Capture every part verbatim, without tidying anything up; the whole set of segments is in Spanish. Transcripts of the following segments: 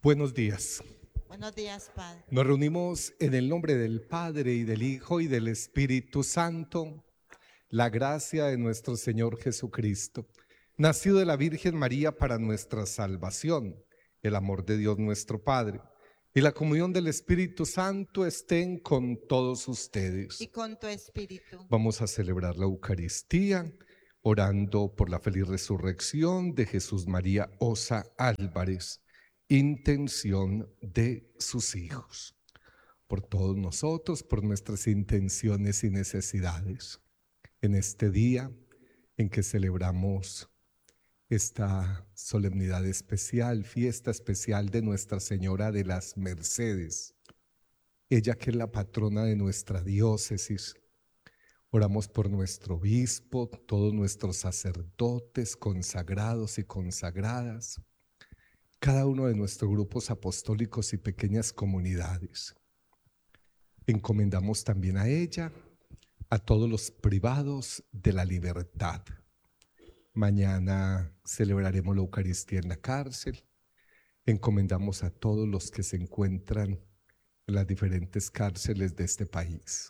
Buenos días. Buenos días, Padre. Nos reunimos en el nombre del Padre y del Hijo y del Espíritu Santo. La gracia de nuestro Señor Jesucristo, nacido de la Virgen María para nuestra salvación, el amor de Dios nuestro Padre y la comunión del Espíritu Santo estén con todos ustedes. Y con tu espíritu. Vamos a celebrar la Eucaristía orando por la feliz resurrección de Jesús María Osa Álvarez, intención de sus hijos, por todos nosotros, por nuestras intenciones y necesidades. En este día en que celebramos esta solemnidad especial, fiesta especial de Nuestra Señora de las Mercedes, ella que es la patrona de nuestra diócesis. Oramos por nuestro obispo, todos nuestros sacerdotes consagrados y consagradas, cada uno de nuestros grupos apostólicos y pequeñas comunidades. Encomendamos también a ella, a todos los privados de la libertad. Mañana celebraremos la Eucaristía en la cárcel. Encomendamos a todos los que se encuentran en las diferentes cárceles de este país.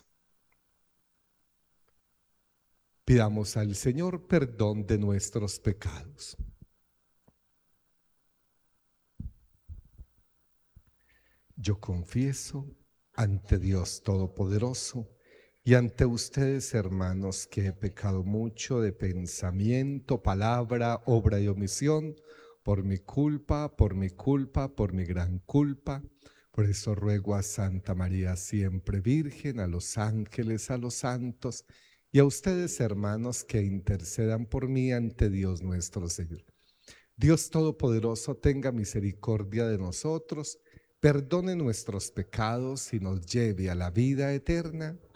Pidamos al Señor perdón de nuestros pecados. Yo confieso ante Dios Todopoderoso y ante ustedes, hermanos, que he pecado mucho de pensamiento, palabra, obra y omisión, por mi culpa, por mi culpa, por mi gran culpa. Por eso ruego a Santa María siempre Virgen, a los ángeles, a los santos y a ustedes, hermanos, que intercedan por mí ante Dios nuestro Señor. Dios Todopoderoso tenga misericordia de nosotros, perdone nuestros pecados y nos lleve a la vida eterna.